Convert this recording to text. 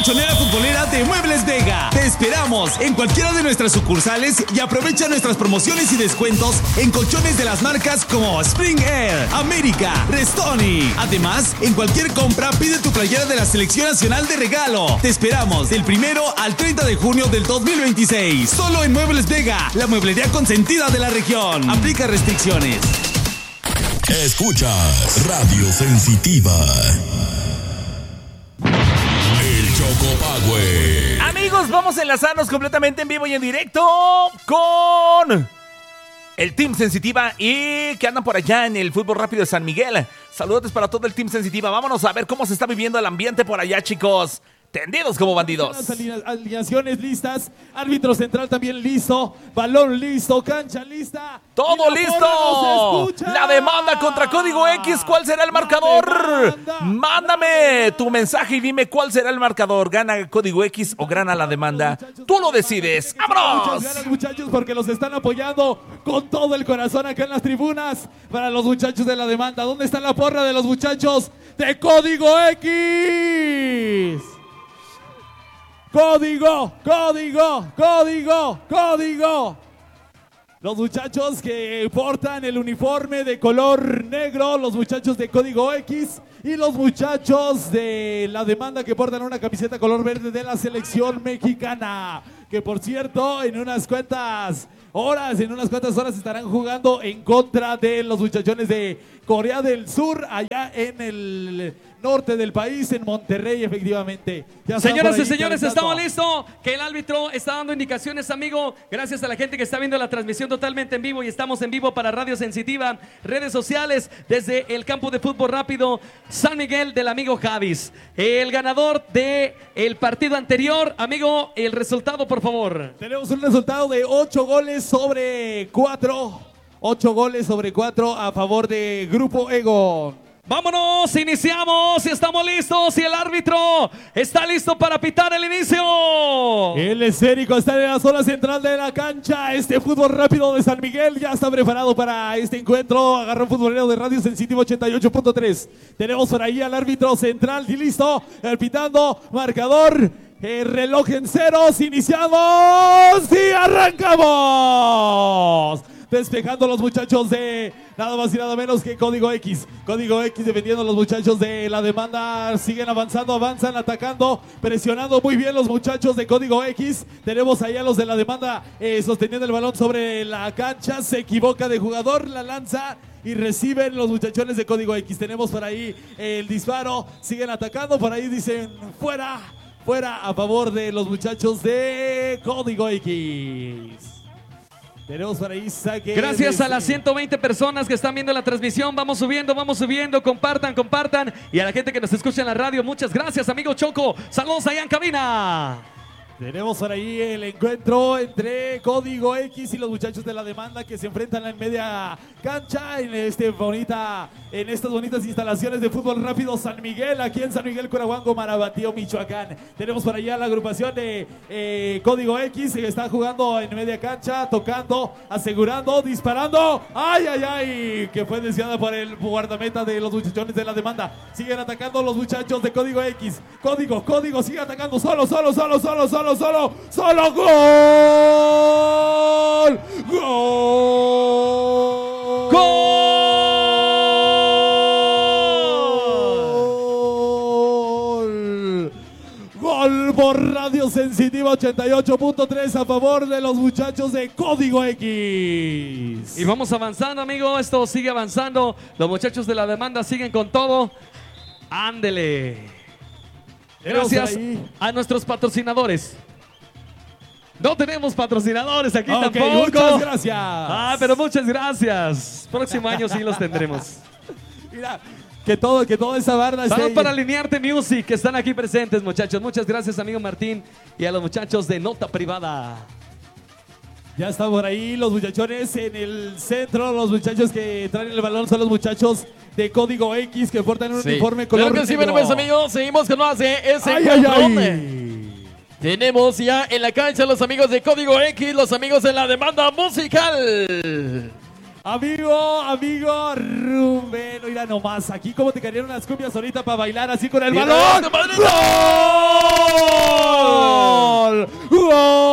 colchonera futbolera de Muebles Vega. Te esperamos en cualquiera de nuestras sucursales y aprovecha nuestras promociones y descuentos en colchones de las marcas como Spring Air, América, Restoni. Además, en cualquier compra pide tu playera de la Selección Nacional de regalo. Te esperamos del 1 al 30 de junio del 2026. Solo en Muebles Vega, la mueblería consentida de la región. Aplica restricciones. Escuchas Radio Sensitiva. El Choco Power. Amigos, vamos a enlazarnos completamente en vivo y en directo con el Team Sensitiva y que andan por allá en el Fútbol Rápido de San Miguel. Saludos para todo el Team Sensitiva. Vámonos a ver cómo se está viviendo el ambiente por allá, chicos. Tendidos como bandidos. Las alineaciones listas, árbitro central también listo, balón listo, cancha lista. ¡Todo listo! La demanda contra Código X, ¿cuál será el marcador? Mándame tu mensaje y dime cuál será el marcador. ¿Gana Código X o gana la demanda? Tú lo decides. ¡Vámonos! Ganan, muchachos, porque los están apoyando con todo el corazón acá en las tribunas para los muchachos de la demanda. ¿Dónde está la porra de los muchachos de Código X? Código, código, código, código. Los muchachos que portan el uniforme de color negro, los muchachos de Código X y los muchachos de la demanda que portan una camiseta color verde de la selección mexicana. Que por cierto, en unas cuantas horas estarán jugando en contra de los muchachones de Corea del Sur, allá en el norte del país, en Monterrey, efectivamente. Señoras y señores, estamos listos. Que el árbitro está dando indicaciones, amigo. Gracias a la gente que está viendo la transmisión totalmente en vivo y estamos en vivo para Radio Sensitiva, redes sociales, desde el campo de fútbol rápido San Miguel del amigo Javis. El ganador del partido anterior, amigo, el resultado, por favor. Tenemos un resultado de 8 goles sobre 4. 8 goles sobre 4 a favor de Grupo Ego. Vámonos, iniciamos, estamos listos y el árbitro está listo para pitar el inicio. El esférico está en la zona central de la cancha. Este fútbol rápido de San Miguel ya está preparado para este encuentro. Agarró futbolero de Radio Sensitiva 88.3. Tenemos por ahí al árbitro central y listo, pitando, marcador. El reloj en ceros, iniciamos y arrancamos. Despejando los muchachos de nada más y nada menos que Código X. Código X defendiendo a los muchachos de la demanda. Siguen avanzando, avanzan, atacando, presionando muy bien los muchachos de Código X. Tenemos ahí a los de la demanda sosteniendo el balón sobre la cancha. Se equivoca de jugador, la lanza y reciben los muchachones de Código X. Tenemos por ahí el disparo. Siguen atacando, por ahí dicen fuera, fuera a favor de los muchachos de Código X. Tenemos por ahí saque. Gracias a las 120 personas que están viendo la transmisión. Vamos subiendo. Compartan. Y a la gente que nos escucha en la radio, muchas gracias, amigo Choco. Saludos allá en cabina. Tenemos por ahí el encuentro entre Código X y los muchachos de la demanda que se enfrentan en media cancha en estas bonitas instalaciones de fútbol rápido San Miguel, aquí en San Miguel, Curahuango, Marabatío, Michoacán. Tenemos por allá la agrupación de Código X que está jugando en media cancha, tocando, asegurando, disparando. ¡Ay! Que fue desviada por el guardameta de los muchachones de la demanda. Siguen atacando los muchachos de Código X. Código sigue atacando solo, ¡gol! Gol por Radio Sensitiva 88.3 a favor de los muchachos de Código X. Y vamos avanzando, amigo, esto sigue avanzando. Los muchachos de la demanda siguen con todo. Ándele. Gracias a nuestros patrocinadores. No tenemos patrocinadores aquí tampoco. Muchas gracias. Pero muchas gracias. Próximo año sí los tendremos. Mira, que toda esa barra Saludos para Alinearte Music, que están aquí presentes, muchachos. Muchas gracias, amigo Martín, y a los muchachos de Nota Privada. Ya están por ahí los muchachones en el centro. Los muchachos que traen el balón son los muchachos de Código X que portan un uniforme color negro. Claro que sí, bueno, pues, amigos, seguimos con más de ese Tenemos ya en la cancha los amigos de Código X, los amigos de la demanda musical. Amigo Rubén, mira nomás, aquí como te cayeron las cumbias ahorita para bailar así con el balón. ¡Gol!